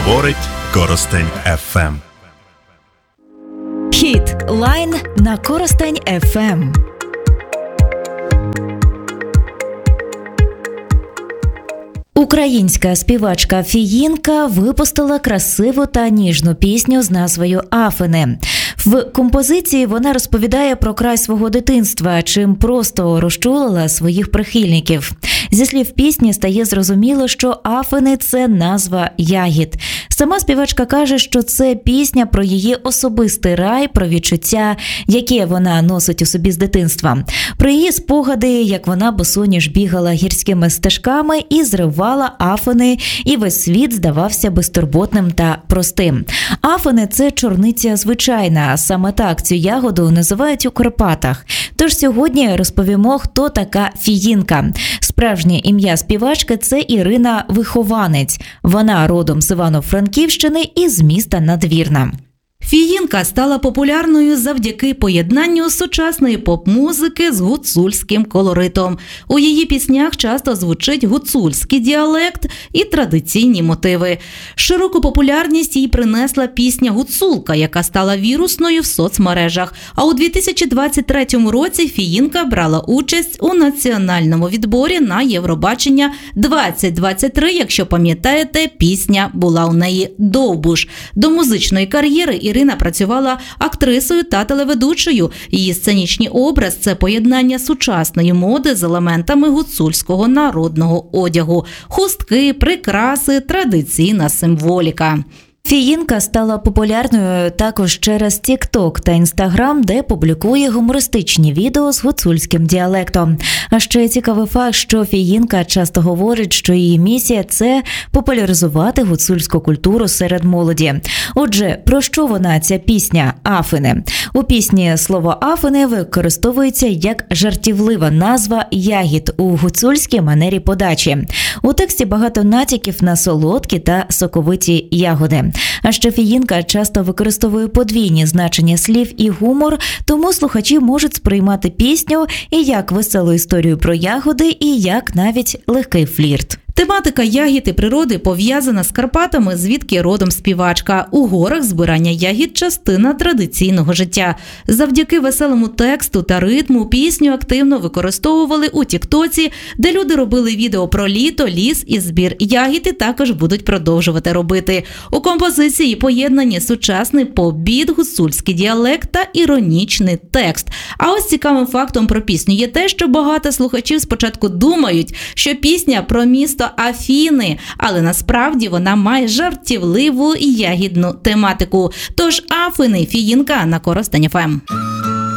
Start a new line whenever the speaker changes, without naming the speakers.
Говорить Коростень ФМ.
Хіт Лайн на Коростень ФМ. Українська співачка Фіїнка випустила красиву та ніжну пісню з назвою «Афини». В композиції вона розповідає про край свого дитинства, чим просто розчулила своїх прихильників. Зі слів пісні стає зрозуміло, що Афини – це назва ягід. Сама співачка каже, що це пісня про її особистий рай, про відчуття, яке вона носить у собі з дитинства. Про її спогади, як вона босоніж бігала гірськими стежками і зривала афини, і весь світ здавався безтурботним та простим. Афини – це чорниця звичайна, саме так цю ягоду називають у Карпатах. Тож сьогодні розповімо, хто така Фіїнка. Справжнє ім'я співачки – це Ірина Вихованець. Вона родом з Івано-Франківщини і з міста Надвірна.
Фіїнка стала популярною завдяки поєднанню сучасної поп-музики з гуцульським колоритом. У її піснях часто звучить гуцульський діалект і традиційні мотиви. Широку популярність їй принесла пісня «Гуцулка», яка стала вірусною в соцмережах. А у 2023 році Фіїнка брала участь у національному відборі на Євробачення 2023. Якщо пам'ятаєте, пісня була у неї довбуш. До музичної кар'єри Ірина працювала актрисою та телеведучою. Її сценічний образ – це поєднання сучасної моди з елементами гуцульського народного одягу. Хустки, прикраси, традиційна символіка.
Фіїнка стала популярною також через TikTok та Instagram, де публікує гумористичні відео з гуцульським діалектом. А ще цікавий факт, що Фіїнка часто говорить, що її місія – це популяризувати гуцульську культуру серед молоді. Отже, про що вона, ця пісня «Афини»? У пісні слово «Афини» використовується як жартівлива назва ягід у гуцульській манері подачі. У тексті багато натяків на солодкі та соковиті ягоди. А ще Фіїнка часто використовує подвійні значення слів і гумор, тому слухачі можуть сприймати пісню і як веселу історію про ягоди, і як навіть легкий флірт.
Тематика ягід і природи пов'язана з Карпатами, звідки родом співачка. У горах збирання ягід – частина традиційного життя. Завдяки веселому тексту та ритму пісню активно використовували у тіктоці, де люди робили відео про літо, ліс і збір ягід, і також будуть продовжувати робити. У композиції поєднані сучасний поп-біт, гуцульський діалект та іронічний текст. А ось цікавим фактом про пісню є те, що багато слухачів спочатку думають, що пісня про місто Афіни, але насправді вона має жартівливу і ягідну тематику. Тож Афини, Фіїнка на Коростень ФМ.